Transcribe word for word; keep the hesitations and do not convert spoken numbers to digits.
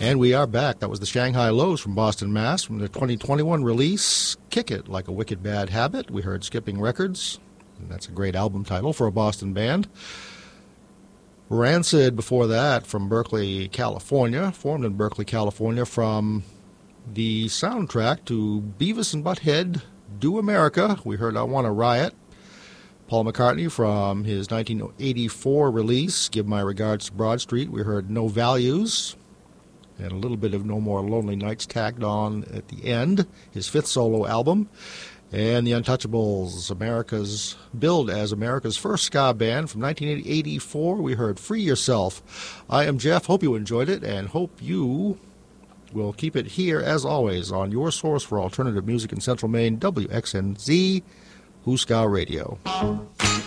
And we are back. That was the Shanghai Lows from Boston, Mass. From their twenty twenty-one release, Kick It Like a Wicked Bad Habit. We heard Skipping Records. And that's a great album title for a Boston band. Rancid before that from Berkeley, California. Formed in Berkeley, California from the soundtrack to Beavis and Butt-Head Do America. We heard I Want to Riot. Paul McCartney from his nineteen eighty-four release, Give My Regards to Broad Street. We heard No Values. And a little bit of No More Lonely Nights tagged on at the end, his fifth solo album. And the Untouchables, America's billed as America's first ska band from nineteen eighty-four. We heard Free Yourself. I am Jeff. Hope you enjoyed it, and hope you will keep it here, as always, on your source for alternative music in Central Maine, W X N Z, Who's Ska Radio.